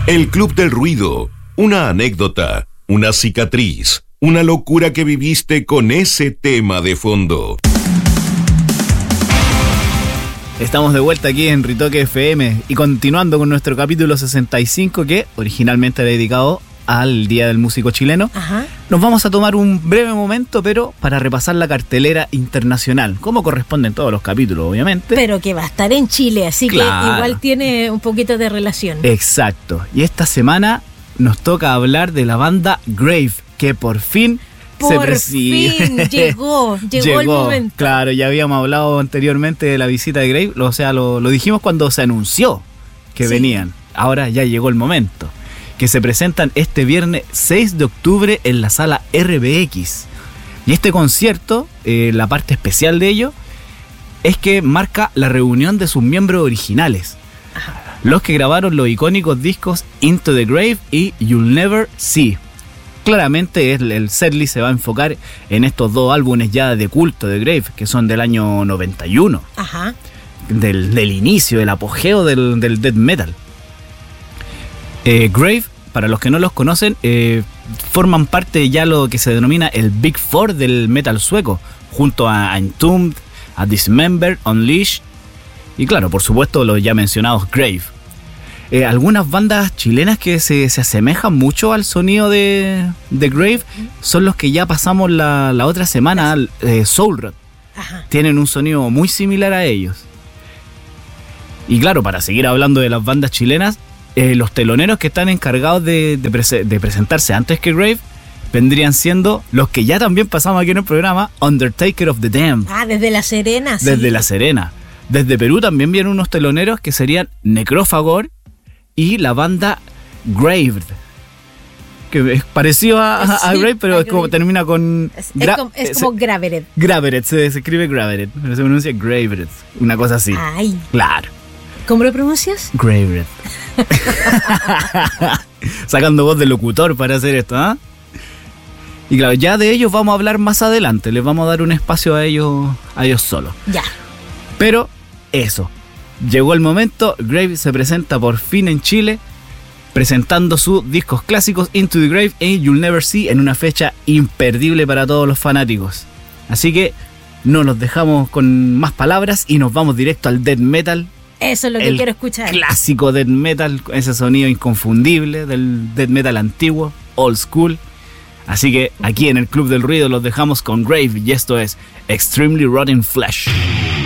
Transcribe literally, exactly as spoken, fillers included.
El Club del Ruido, una anécdota, una cicatriz, una locura que viviste con ese tema de fondo. Estamos de vuelta aquí en Ritoque F M y continuando con nuestro capítulo sesenta y cinco, que originalmente era dedicado al Día del Músico Chileno. Ajá. Nos vamos a tomar un breve momento, pero para repasar la cartelera internacional, como corresponde en todos los capítulos, obviamente. Pero que va a estar en Chile, así claro, que igual tiene un poquito de relación. Exacto. Y esta semana nos toca hablar de la banda Grave, que por fin... Por se fin llegó, llegó, llegó el momento. Claro, ya habíamos hablado anteriormente de la visita de Grave, o sea, lo, lo dijimos cuando se anunció que sí. venían. Ahora ya llegó el momento. Que se presentan este viernes seis de octubre en la sala R B X. Y este concierto, eh, la parte especial de ello, es que marca la reunión de sus miembros originales. Ajá. Los que grabaron los icónicos discos Into the Grave y You'll Never See. Claramente el, el setlist se va a enfocar en estos dos álbumes ya de culto de Grave, que son del año noventa y uno. Ajá. Del, del inicio, del apogeo del, del death metal. Eh, Grave, para los que no los conocen, eh, forman parte de ya lo que se denomina el Big Four del metal sueco, junto a Entombed, a Dismember, Unleashed y claro, por supuesto los ya mencionados Grave. Eh, algunas bandas chilenas que se, se asemejan mucho al sonido de, de Grave son los que ya pasamos la, la otra semana, eh, Soul Rot. Ajá. Tienen un sonido muy similar a ellos. Y claro, para seguir hablando de las bandas chilenas, Eh, los teloneros que están encargados de, de, prese- de presentarse antes que Grave vendrían siendo los que ya también pasamos aquí en el programa, Undertaker of the Damned. Ah, desde La Serena, sí. Desde La Serena. Desde Perú también vienen unos teloneros que serían Necrófagor y la banda Graved, que es parecido a, a, a Grave, pero a es como, termina con... Es, gra- es como, es como Graveret. Graveret, se, se escribe Graveret, pero se pronuncia Graveret, una cosa así. Ay. Claro. ¿Cómo lo pronuncias? Graveret. Sacando voz de locutor para hacer esto, ¿ah? ¿eh? Y claro, ya de ellos vamos a hablar más adelante. Les vamos a dar un espacio a ellos, a ellos solos. Ya. Pero eso. Llegó el momento. Grave se presenta por fin en Chile, presentando sus discos clásicos Into the Grave y You'll Never See en una fecha imperdible para todos los fanáticos. Así que no los dejamos con más palabras y nos vamos directo al death metal. Eso es lo que el quiero escuchar. Clásico death metal, ese sonido inconfundible del death metal antiguo, old school. Así que aquí en el Club del Ruido los dejamos con Grave y esto es Extremely Rotten Flesh.